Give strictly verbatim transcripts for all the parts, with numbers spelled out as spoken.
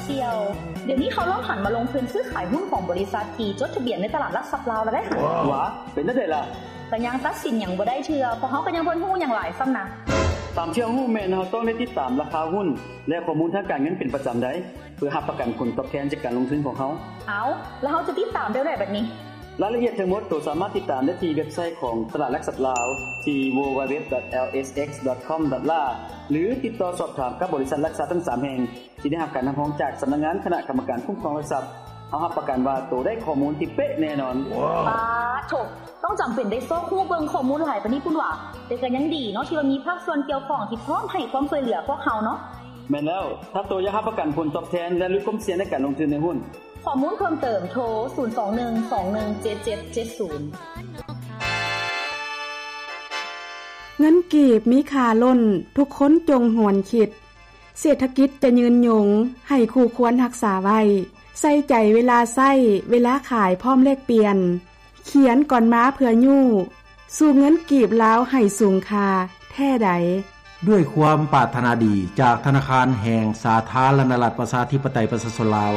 เสี่ยวเดี๋ยวนี้เขาเริ่มหันมาลงทุนซื้อขายหุ้นของบริษัทที่จดทะเบียนในตลาดหลักทรัพย์ลาวแล้วเด้ว้าเป็นจังได๋ล่ะก็ยังตัดสินหยังบ่ได้เทื่อเพราะเฮาก็ยังบ่ฮู้หยังหลายซ้ำนะตามเชื่อฮู้แม่นเฮาต้องได้ติดตามราคาหุ้นและข้อมูลทางการเงินเป็นประจำได้เพื่อรับประกันผลตอบแทนจากการลงทุนของเฮาเอาแล้วเฮาจะติดตามได้ได้บัดนี้รายละเอียดทั้งหมดตัวสามารถติดตามได้ที่เว็บไซต์ของตลาดหลักทรัพย์ลาวที่ ดับเบิลยู ดับเบิลยู ดับเบิลยู ดอท แอล เอส เอ็กซ์ ดอท คอม ดอท เอล หรือติดต่อสอบถามกับบริษัทหลักทรัพย์ทั้งสามแห่งที่ได้รับการรับรองจากสำนักงานคณะกรรมการคุ้มครองหลักทรัพย์เฮารับประกันว่าตัวได้ข้อมูลที่เป๊ะแน่นอนว้าวโถต้องจําเป็นได้ซอกฮู้เบิ่งข้อมูลหลายปานนี้พุ่นว่าแต่ก็ยังดีเนาะที่ว่ามีภาคส่วนเกี่ยวข้องที่พร้อมให้ความช่วยเหลือพวกเฮาเนาะแม่นแล้วถ้าตัวอยากรับประกันผลตอบแทนและลดความเสี่ยงในการลงทุนในหุ้นข้อมูลเพิ่มเติมโทรศูนย์ สอง หนึ่ง สอง หนึ่ง เจ็ด เจ็ด เจ็ด ศูนย์เงินกีบมีค่าล้นทุกคนจงหวนคิดเศรษฐกิจจะยืนยงให้คู่ควรรักษาไว้ใส่ใจเวลาใช้เวลาขายพร้อมแลกเปลี่ยนเขียนก่อนม้าเพื่อยู่สู่เงินกีบลาวให้สูงค่าแท้ใดด้วยความปรารถนาดีจากธนาคารแห่งสาธารณรัฐประชาธิปไตยประชาชนลาว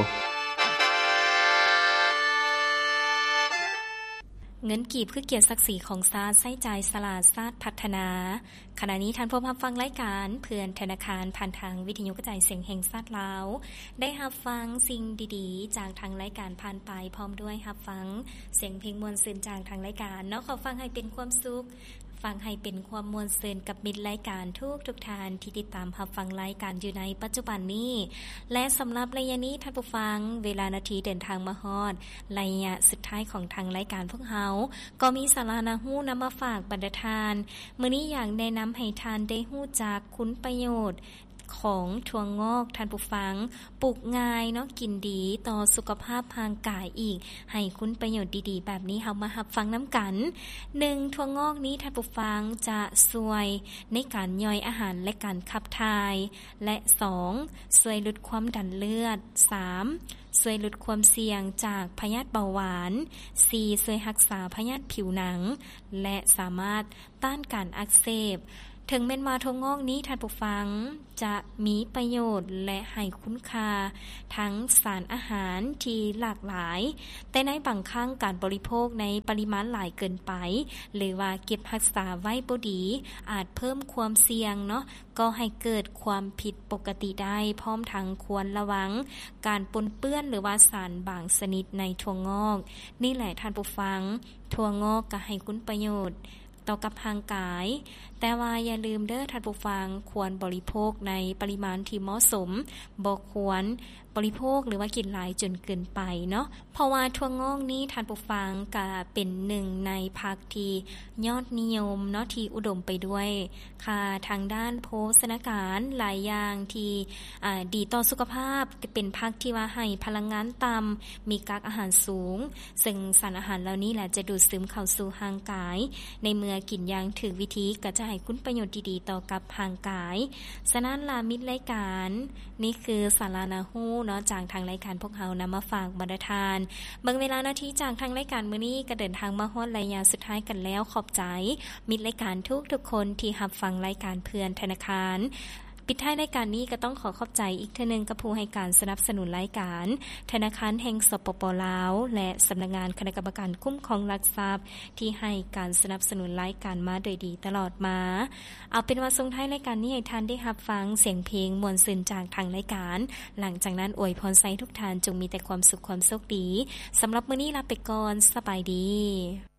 เงินกีบคือเกียรติศักดิ์ศรีของชาติใช้จ่ายสลาดชาติพัฒนาขณะนี้ท่านผู้รับฟังรายการเพื่อนธนาคารผ่านทางวิทยุกระจายเสียงแห่งชาติลาวได้รับฟังสิ่งดีๆจากทางรายการผ่านไปพร้อมด้วยรับฟังเสียงเพลงมวลซื่นจากทางรายการเนาะขอฟังให้เป็นความสุขฟังให้เป็นความมวลซื่นกับมิตรรายการทุกทุกท่านที่ติดตามรับฟังรายการอยู่ในปัจจุบันนี้และสำหรับระยะนี้ท่านผู้ฟังเวลานาทีเดินทางมาฮอดระยะสุดท้ายของทางรายการพวกเฮาก็มีสาระน่าฮู้นํามาฝากบรรดาทานมื้อนี้อยากแนะนําให้ทานได้ฮู้จักคุณประโยชน์ของถั่วงอกท่านผู้ฟังปลูกง่ายเนาะกินดีต่อสุขภาพทางกายอีกให้คุณประโยชน์ดีๆแบบนี้เฮามารับฟังนํากันหนึ่งถั่วงอกนี้ท่านผู้ฟังจะช่วยในการย่อยอาหารและการขับถ่ายและสองช่วยลดความดันเลือดสามช่วยลดความเสี่ยงจากพยาธิเบาหวานสี่ช่วยรักษาพยาธิผิวหนังและสามารถต้านการอักเสบถึงแม้ว่าถั่วงอกนี้ท่านผู้ฟังจะมีประโยชน์และให้คุณค่าทั้งสารอาหารที่หลากหลายแต่ในบางครั้งการบริโภคในปริมาณหลายเกินไปหรือว่าเก็บรักษาไว้บ่ดีอาจเพิ่มความเสี่ยงเนาะก็ให้เกิดความผิดปกติได้พร้อมทั้งควรระวังการปนเปื้อนหรือว่าสารบางชนิดในถั่วงอกนี่แหละท่านผู้ฟังถั่วงอกก็ให้คุณประโยชน์ต่อกับร่างกายแต่ว่าอย่าลืมเด้อท่านผู้ฟังควรบริโภคในปริมาณที่เหมาะสมบ่ควรบริโภคหรือว่ากินหลายจนเกินไปเนาะเพราะว่าถั่วงอกนี้ท่านผู้ฟังก็เป็นหนึ่งในผักที่ยอดนิยมเนาะที่อุดมไปด้วยค่ะทางด้านโภชนาการหลายอย่างที่อ่าดีต่อสุขภาพเป็นผักที่ว่าให้พลังงานต่ำมีกากอาหารสูงซึ่งสารอาหารเหล่านี้แหละจะดูดซึมเข้าสู่ร่างกายในเมื่อกินอย่างถูกวิธีก็จะให้คุณประโยชน์ดีๆต่อกับร่างกายฉะนั้นล่ะมิตรรายการนี่คือสาระน่าฮู้เนาะจากทางรายการพวกเฮานํามาฝากบรรดาทานเบิ่งเวลานาทีจากทางรายการมื้อนี้ก็เดินทางมาฮอดระยะสุดท้ายกันแล้วขอบใจมิตรรายการทุกๆคนที่รับฟังรายการเพื่อนธนาคารปิดท้ายรายการนี้ก็ต้องขอขอบใจอีกเทื่อนึงกับผู้ให้การสนับสนุนรายการธนาคารแห่งสปป.ลาวและสำนักงานคณะกรรมการคุ้มครองหลักทรัพย์ที่ให้การสนับสนุนรายการมาโดยดีตลอดมาเอาเป็นว่าส่งท้ายรายการนี้ให้ท่านได้รับฟังเสียงเพลงม่วนซื่นจากทางรายการหลังจากนั้นอวยพรใส่ทุกท่านจงมีแต่ความสุขความโชคดีสำหรับมื้อนี้ลาไปก่อนสบายดี